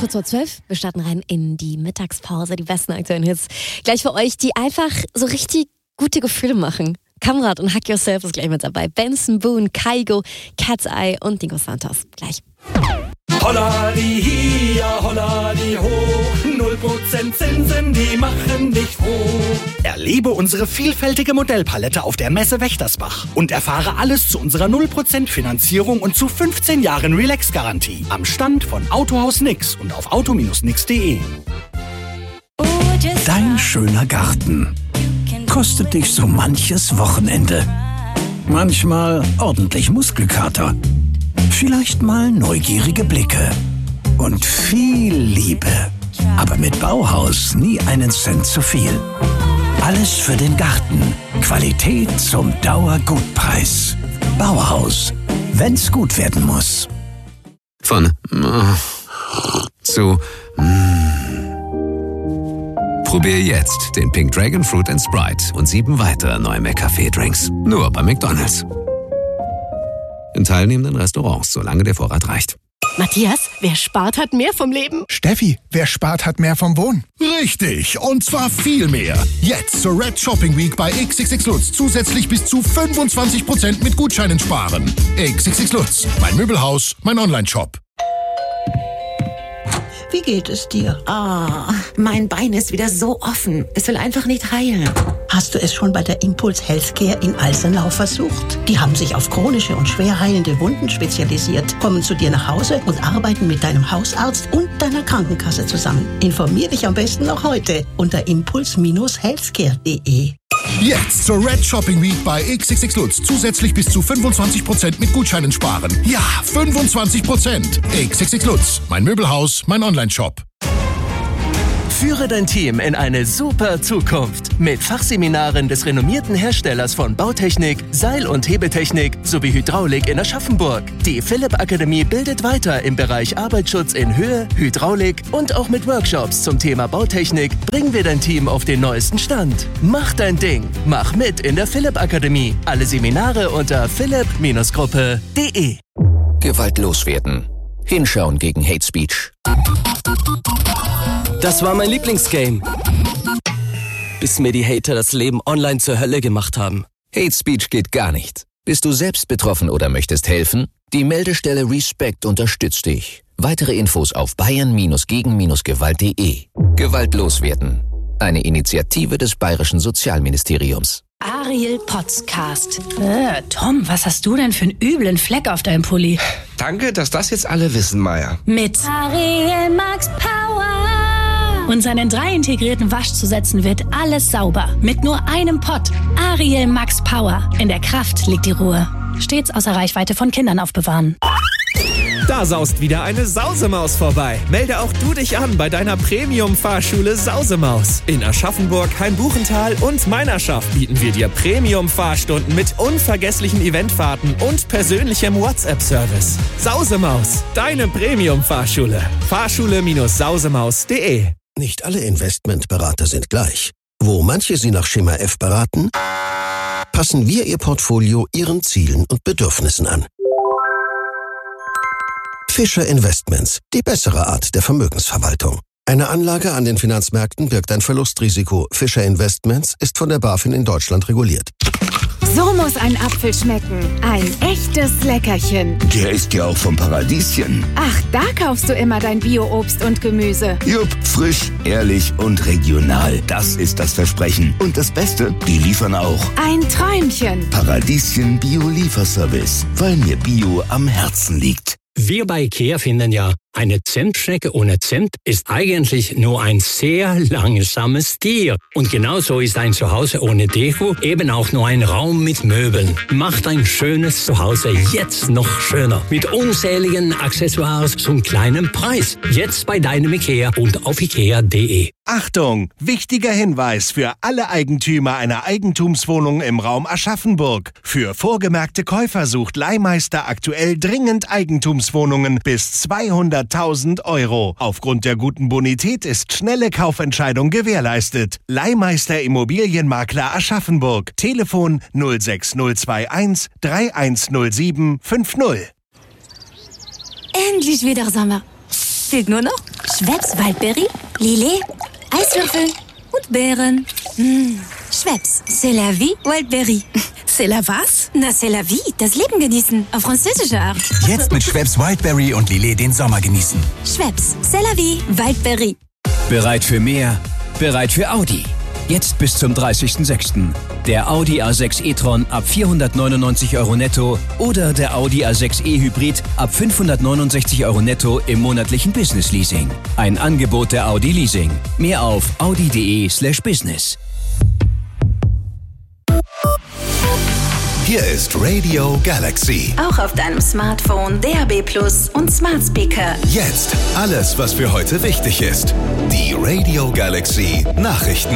Kurz vor 12, wir starten rein in die Mittagspause, die besten aktuellen Hits. Gleich für euch, die einfach so richtig gute Gefühle machen. Kamrat und Hack Yourself ist gleich mit dabei. Benson Boone, Kygo, Cat's Eye und Nico Santos. Gleich. Holla die hier, holla die ho, 0% Zinsen, die machen dich froh. Erlebe unsere vielfältige Modellpalette auf der Messe Wächtersbach und erfahre alles zu unserer 0% Finanzierung und zu 15 Jahren Relax-Garantie am Stand von Autohaus Nix und auf auto-nix.de. Dein schöner Garten kostet dich so manches Wochenende. Manchmal ordentlich Muskelkater. Vielleicht mal neugierige Blicke und viel Liebe. Aber mit Bauhaus nie einen Cent zu viel. Alles für den Garten. Qualität zum Dauergutpreis. Bauhaus. Wenn's gut werden muss. Von zu Probier jetzt den Pink Dragon Fruit & Sprite und 7 weitere neue McCafé-Drinks. Nur bei McDonald's. In teilnehmenden Restaurants, solange der Vorrat reicht. Matthias, wer spart, hat mehr vom Leben. Steffi, wer spart, hat mehr vom Wohnen. Richtig, und zwar viel mehr. Jetzt zur Red Shopping Week bei XXX Lutz zusätzlich bis zu 25% mit Gutscheinen sparen. XXX Lutz, mein Möbelhaus, mein Onlineshop. Wie geht es dir? Mein Bein ist wieder so offen. Es will einfach nicht heilen. Hast du es schon bei der Impuls Healthcare in Alsenau versucht? Die haben sich auf chronische und schwer heilende Wunden spezialisiert, kommen zu dir nach Hause und arbeiten mit deinem Hausarzt und deiner Krankenkasse zusammen. Informier dich am besten noch heute unter impuls-healthcare.de. Jetzt zur Red Shopping Week bei XXX Lutz zusätzlich bis zu 25% mit Gutscheinen sparen. Ja, 25%. XXX Lutz, mein Möbelhaus, mein Onlineshop. Führe dein Team in eine super Zukunft mit Fachseminaren des renommierten Herstellers von Bautechnik, Seil- und Hebetechnik sowie Hydraulik in Aschaffenburg. Die Philipp Akademie bildet weiter im Bereich Arbeitsschutz in Höhe, Hydraulik und auch mit Workshops zum Thema Bautechnik bringen wir dein Team auf den neuesten Stand. Mach dein Ding, mach mit in der Philipp Akademie. Alle Seminare unter philipp-gruppe.de. Gewaltlos werden. Hinschauen gegen Hate Speech. Das war mein Lieblingsgame. Bis mir die Hater das Leben online zur Hölle gemacht haben. Hate Speech geht gar nicht. Bist du selbst betroffen oder möchtest helfen? Die Meldestelle Respect unterstützt dich. Weitere Infos auf bayern-gegen-gewalt.de. Gewaltlos werden. Eine Initiative des Bayerischen Sozialministeriums. Ariel Podcast. Tom, was hast du denn für einen üblen Fleck auf deinem Pulli? Danke, dass das jetzt alle wissen, Maya. Mit Ariel Max Power. Und seinen 3 integrierten Waschzusätzen wird alles sauber. Mit nur einem Pott. Ariel Max Power. In der Kraft liegt die Ruhe. Stets außer Reichweite von Kindern aufbewahren. Da saust wieder eine Sausemaus vorbei. Melde auch du dich an bei deiner Premium-Fahrschule Sausemaus. In Aschaffenburg, Hainbuchental und Meinerschaft bieten wir dir Premium-Fahrstunden mit unvergesslichen Eventfahrten und persönlichem WhatsApp-Service. Sausemaus, deine Premium-Fahrschule. Fahrschule-sausemaus.de. Nicht alle Investmentberater sind gleich. Wo manche Sie nach Schema F beraten, passen wir Ihr Portfolio Ihren Zielen und Bedürfnissen an. Fischer Investments, die bessere Art der Vermögensverwaltung. Eine Anlage an den Finanzmärkten birgt ein Verlustrisiko. Fischer Investments ist von der BaFin in Deutschland reguliert. So muss ein Apfel schmecken. Ein echtes Leckerchen. Der ist ja auch vom Paradieschen. Ach, da kaufst du immer dein Bio-Obst und Gemüse. Jupp, frisch, ehrlich und regional. Das ist das Versprechen. Und das Beste, die liefern auch. Ein Träumchen. Paradieschen Bio-Lieferservice, weil mir Bio am Herzen liegt. Wir bei IKEA finden ja, eine Zentschnecke ohne Zimt ist eigentlich nur ein sehr langsames Tier. Und genauso ist ein Zuhause ohne Deko eben auch nur ein Raum mit Möbeln. Macht ein schönes Zuhause jetzt noch schöner. Mit unzähligen Accessoires zum kleinen Preis. Jetzt bei deinem IKEA und auf ikea.de. Achtung! Wichtiger Hinweis für alle Eigentümer einer Eigentumswohnung im Raum Aschaffenburg. Für vorgemerkte Käufer sucht Leihmeister aktuell dringend Eigentumswohnungen bis 200.000 €. Aufgrund der guten Bonität ist schnelle Kaufentscheidung gewährleistet. Leihmeister Immobilienmakler Aschaffenburg. Telefon 06021 3107 50. Endlich wieder Sommer. Fehlt nur noch Schweppes Waldberry, Lillet, Eiswürfel und Beeren. Schweppes, c'est la vie, Waldberry. C'est la was? Na, c'est la vie, das Leben genießen, auf französische Art. Jetzt mit Schweppes Wildberry und Lillet den Sommer genießen. Schweppes, c'est la vie, Waldberry. Bereit für mehr? Bereit für Audi. Jetzt bis zum 30.06. Der Audi A6 e-tron ab 499 € netto oder der Audi A6 e-Hybrid ab 569 € netto im monatlichen Business-Leasing. Ein Angebot der Audi Leasing. Mehr auf audi.de/business. Hier ist Radio Galaxy. Auch auf deinem Smartphone, DAB+ und Smart Speaker. Jetzt alles, was für heute wichtig ist. Die Radio Galaxy Nachrichten.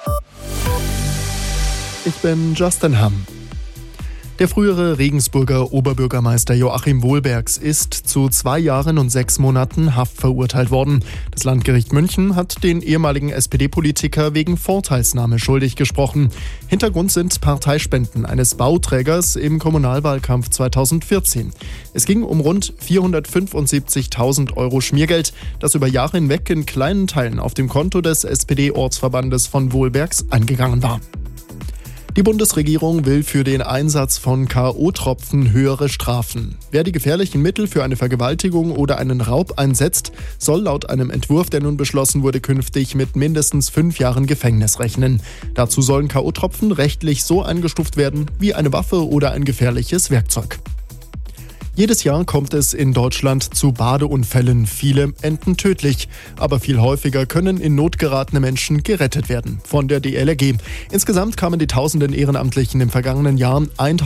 Ich bin Justin Hamm. Der frühere Regensburger Oberbürgermeister Joachim Wohlbergs ist zu 2 Jahren und 6 Monaten Haft verurteilt worden. Das Landgericht München hat den ehemaligen SPD-Politiker wegen Vorteilsnahme schuldig gesprochen. Hintergrund sind Parteispenden eines Bauträgers im Kommunalwahlkampf 2014. Es ging um rund 475.000 € Schmiergeld, das über Jahre hinweg in kleinen Teilen auf dem Konto des SPD-Ortsverbandes von Wohlbergs eingegangen war. Die Bundesregierung will für den Einsatz von K.O.-Tropfen höhere Strafen. Wer die gefährlichen Mittel für eine Vergewaltigung oder einen Raub einsetzt, soll laut einem Entwurf, der nun beschlossen wurde, künftig mit mindestens 5 Jahren Gefängnis rechnen. Dazu sollen K.O.-Tropfen rechtlich so eingestuft werden wie eine Waffe oder ein gefährliches Werkzeug. Jedes Jahr kommt es in Deutschland zu Badeunfällen. Viele enden tödlich. Aber viel häufiger können in Not geratene Menschen gerettet werden. Von der DLRG. Insgesamt kamen die tausenden Ehrenamtlichen im vergangenen Jahr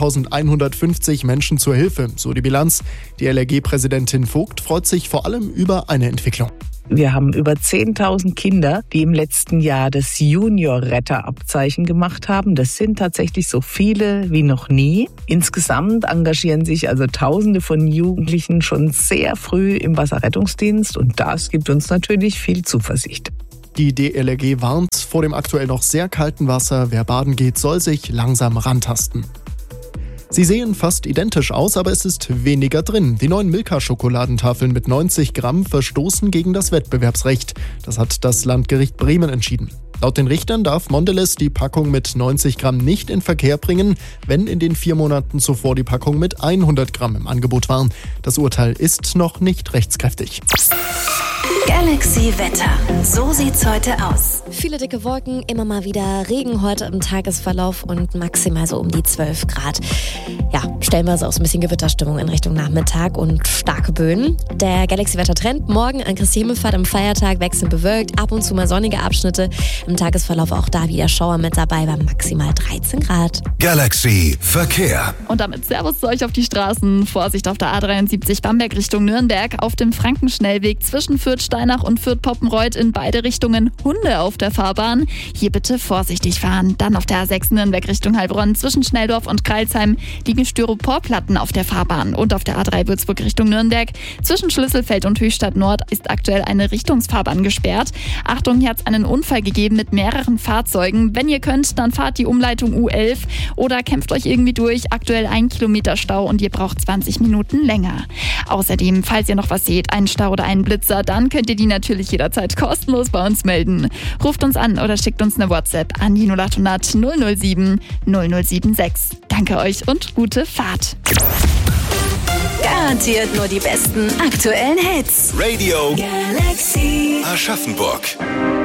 1150 Menschen zur Hilfe, so die Bilanz. DLRG-Präsidentin Vogt freut sich vor allem über eine Entwicklung. Wir haben über 10.000 Kinder, die im letzten Jahr das Junior-Retter-Abzeichen gemacht haben. Das sind tatsächlich so viele wie noch nie. Insgesamt engagieren sich also Tausende von Jugendlichen schon sehr früh im Wasserrettungsdienst und das gibt uns natürlich viel Zuversicht. Die DLRG warnt vor dem aktuell noch sehr kalten Wasser. Wer baden geht, soll sich langsam rantasten. Sie sehen fast identisch aus, aber es ist weniger drin. Die neuen Milka-Schokoladentafeln mit 90 Gramm verstoßen gegen das Wettbewerbsrecht. Das hat das Landgericht Bremen entschieden. Laut den Richtern darf Mondelez die Packung mit 90 Gramm nicht in Verkehr bringen, wenn in den 4 Monaten zuvor die Packung mit 100 Gramm im Angebot war. Das Urteil ist noch nicht rechtskräftig. Galaxy Wetter. So sieht's heute aus. Viele dicke Wolken, immer mal wieder Regen heute im Tagesverlauf und maximal so um die 12 Grad. Ja, stellenweise auch so ein bisschen Gewitterstimmung in Richtung Nachmittag und starke Böen. Der Galaxy-Wetter-Trend morgen an Christi Himmelfahrt am Feiertag wechselnd bewölkt, ab und zu mal sonnige Abschnitte. Im Tagesverlauf auch da wieder Schauer mit dabei bei maximal 13 Grad. Galaxy Verkehr. Und damit Servus zu euch auf die Straßen. Vorsicht auf der A73 Bamberg Richtung Nürnberg, auf dem Frankenschnellweg zwischen Fürth-Steinach und Fürth-Poppenreuth in beide Richtungen Hunde auf der Fahrbahn. Hier bitte vorsichtig fahren. Dann auf der A6 Nürnberg Richtung Heilbronn zwischen Schnelldorf und Kreilsheim liegen Styroporplatten auf der Fahrbahn. Und auf der A3 Würzburg Richtung Nürnberg zwischen Schlüsselfeld und Höchstadt Nord ist aktuell eine Richtungsfahrbahn gesperrt. Achtung, hier hat es einen Unfall gegeben mit mehreren Fahrzeugen. Wenn ihr könnt, dann fahrt die Umleitung U11 oder kämpft euch irgendwie durch. Aktuell 1 Kilometer Stau und ihr braucht 20 Minuten länger. Außerdem, falls ihr noch was seht, einen Stau oder einen Blitzer, dann könnt ihr die natürlich jederzeit kostenlos bei uns melden. Ruft uns an oder schickt uns eine WhatsApp an die 0800 007 0076. Danke euch und gute Fahrt. Garantiert nur die besten aktuellen Hits. Radio Galaxy Aschaffenburg.